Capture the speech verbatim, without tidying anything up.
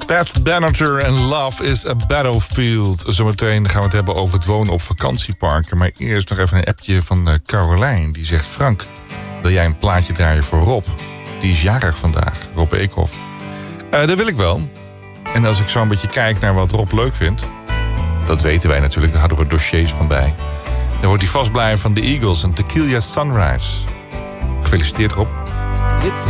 Pat Benatar en Love is a Battlefield. Zometeen gaan we het hebben over het wonen op vakantieparken. Maar eerst nog even een appje van uh, Caroline. Die zegt: Frank, wil jij een plaatje draaien voor Rob? Die is jarig vandaag, Rob Eekhoff. Uh, dat wil ik wel. En als ik zo een beetje kijk naar wat Rob leuk vindt... dat weten wij natuurlijk, daar hadden we dossiers van bij. Dan wordt hij vastblijven van de Eagles en Tequila Sunrise. Gefeliciteerd, Rob.